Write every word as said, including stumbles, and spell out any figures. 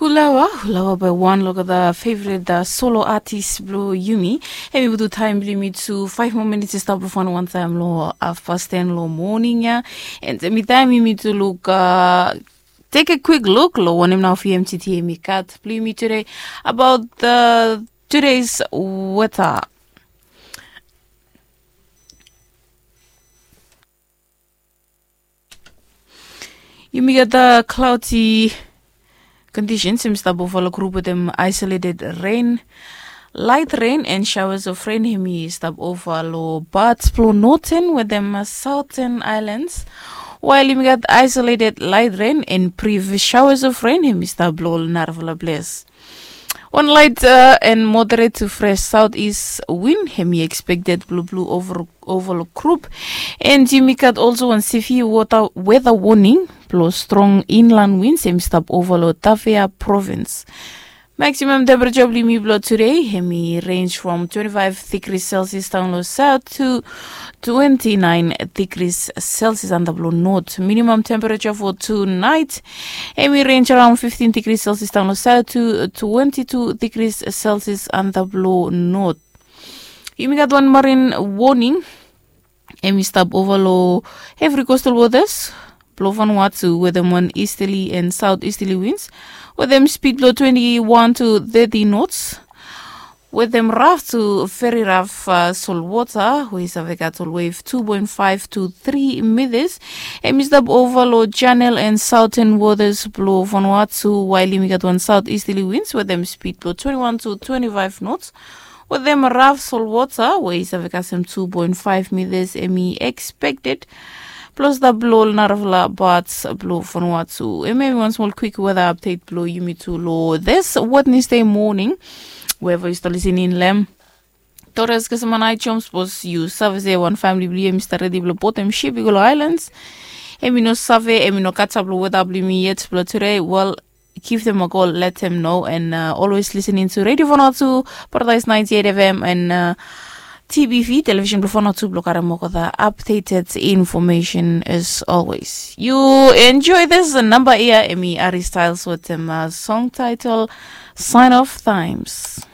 Hulawa, Hulawa by one. Look at the favorite the solo artist Blue Yumi. And we will do time limit to five more minutes to stop before one time low half past ten low morning. Yeah. And me time me to look uh take a quick look low one him now for M T T me cat Blue me today about the today's weather. You may get the cloudy conditions seems to buffalo group with them isolated rain, light rain and showers of rain. Hemi stab over low but flow northern with them southern islands. While you get isolated light rain and previous showers of rain, hemi stab low narvala bless. One light uh, and moderate to fresh southeast wind, hemi expected blue blue over over group, and you may get also one severe water weather warning. Blow strong inland winds, hemi stop over Tafea province. Maximum temperature blimi blow today, hemi range from twenty-five degrees Celsius down low south to twenty-nine degrees Celsius on the blow north. Minimum temperature for tonight, hemi range around fifteen degrees Celsius down low south to twenty-two degrees Celsius on the blow north. You may get one marine warning, hemi stop over low heavy coastal waters. Blow Vanuatu with them one easterly and southeasterly winds, with them speed blow twenty-one to thirty knots, with them rough to very rough uh, salt water, with a vegetal wave two point five to three meters, and Mister Overload channel and southern waters blow Vanuatu, while you get one southeasterly winds, with them speed blow twenty-one to twenty-five knots, with them rough salt water, with a vegetal two point five meters, and me expected. Plus the blow Naravla bats blow Vanuatu. And maybe one small quick weather update blow you me to low this Wednesday morning, wherever you still listening in Lem. Torres Kasamanai Choms was you service one family blue Mister Ready blow bottom ship Bigolo Islands. Emino Save, Emino Kata blow weather blue me yet blow today. Well, give them a call, let them know, and uh, always listening to Radio Vanuatu, Paradise ninety-eight F M and uh T B V, television before to block the updated information as always. You enjoy this number here, Emi Ari Styles with them uh, song title Sign of Times.